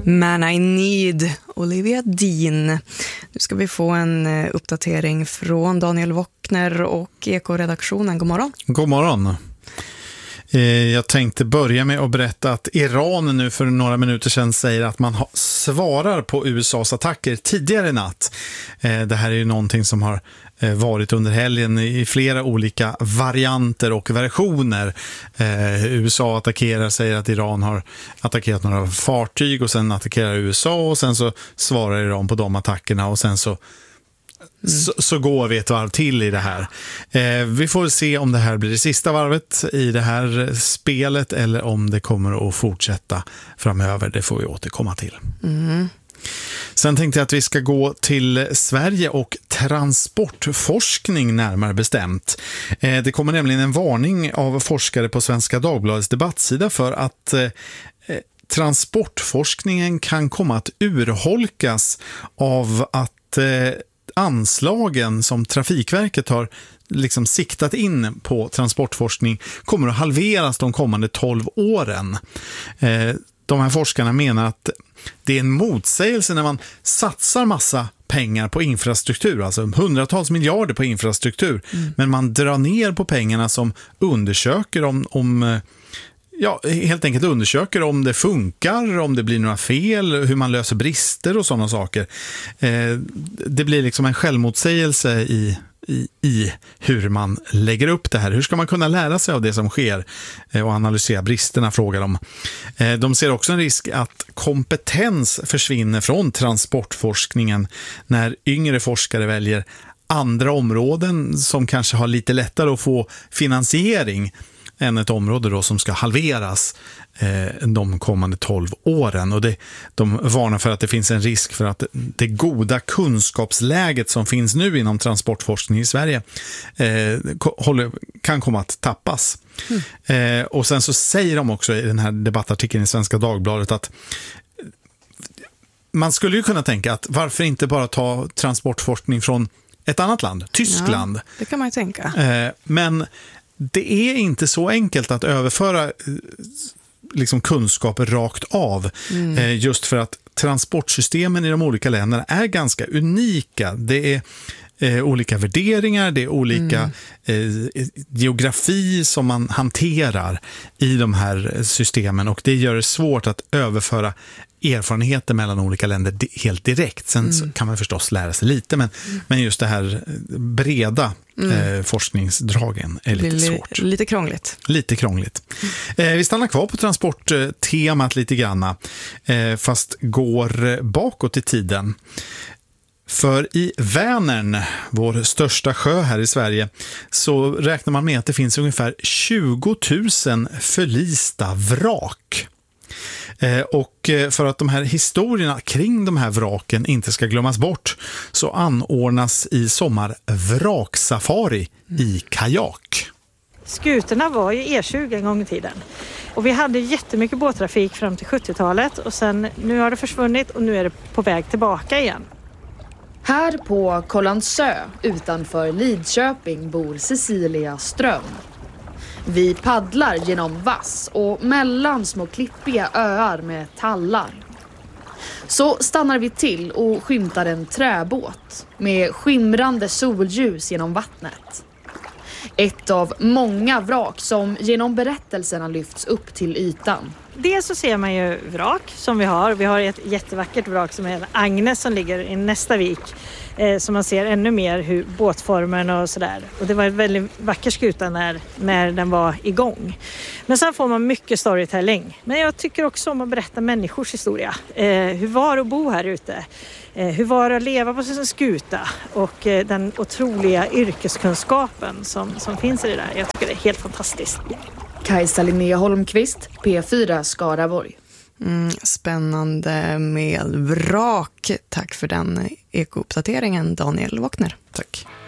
Man I Need, Olivia Dean. Nu ska vi få en uppdatering från Daniel Wockner och Eko-redaktionen. God morgon. God morgon. Jag tänkte börja med att berätta att Iran nu för några minuter sedan säger att man svarar på USAs attacker tidigare i natt. Det här är ju någonting som har varit under helgen i flera olika varianter och versioner. USA attackerar, säger att Iran har attackerat några fartyg och sen attackerar USA och sen så svarar Iran på de attackerna och sen så går vi ett varv till i det här. Vi får se om det här blir det sista varvet i det här spelet eller om det kommer att fortsätta framöver. Det får vi återkomma till. Sen tänkte jag att vi ska gå till Sverige och transportforskning närmare bestämt. Det kommer nämligen en varning av forskare på Svenska Dagbladets debattsida för att transportforskningen kan komma att urholkas av att anslagen som Trafikverket har liksom siktat in på transportforskning kommer att halveras de kommande 12 åren. De här forskarna menar att det är en motsägelse när man satsar massa pengar på infrastruktur, alltså hundratals miljarder på infrastruktur, men man drar ner på pengarna som undersöker helt enkelt undersöker om det funkar, om det blir några fel, hur man löser brister och sådana saker. Det blir liksom en självmotsägelse i hur man lägger upp det här. Hur ska man kunna lära sig av det som sker och analysera bristerna, frågar de. De ser också en risk att kompetens försvinner från transportforskningen när yngre forskare väljer andra områden som kanske har lite lättare att få finansiering än ett område då som ska halveras de kommande 12 åren. Och de varnar för att det finns en risk för att det goda kunskapsläget som finns nu inom transportforskning i Sverige kan komma att tappas. Och sen så säger de också i den här debattartikeln i Svenska Dagbladet att man skulle ju kunna tänka att varför inte bara ta transportforskning från ett annat land, Tyskland. Ja, det kan man ju tänka. Men det är inte så enkelt att överföra liksom kunskaper rakt av. Just för att transportsystemen i de olika länderna är ganska unika. Det är olika värderingar, det är olika geografi som man hanterar i de här systemen och det gör det svårt att överföra erfarenheter mellan olika länder helt direkt. Sen så kan man förstås lära sig lite, men just det här breda forskningsdragen är lite svårt. Lite krångligt. Lite krångligt. Vi stannar kvar på transporttemat lite granna, fast går bakåt i tiden. För i Vänern, vår största sjö här i Sverige, så räknar man med att det finns ungefär 20 000 förlista vrak. Och för att de här historierna kring de här vraken inte ska glömmas bort så anordnas i sommar vraksafari i kajak. Skutorna var ju E20 en gång i tiden. Och vi hade jättemycket båttrafik fram till 70-talet och sen nu har det försvunnit och nu är det på väg tillbaka igen. Här på Kållandsö utanför Lidköping bor Cecilia Ström. Vi paddlar genom vass och mellan små klippiga öar med tallar. Så stannar vi till och skymtar en träbåt med skimrande solljus genom vattnet. Ett av många vrak som genom berättelserna lyfts upp till ytan. Dels så ser man ju vrak som vi har. Vi har ett jättevackert vrak som är Agnes som ligger i nästa vik. Så man ser ännu mer hur båtformen och sådär. Och det var en väldigt vacker skuta när den var igång. Men sen får man mycket storytelling. Men jag tycker också om att berätta människors historia. Hur var det att bo här ute? Hur var det att leva på sin skuta? Och den otroliga yrkeskunskapen som finns i det där. Jag tycker det är helt fantastiskt. Kajsa Linnea Holmqvist, P4 Skaraborg. Spännande med vrak. Tack för den ekouppdateringen, Daniel Wockner. Tack.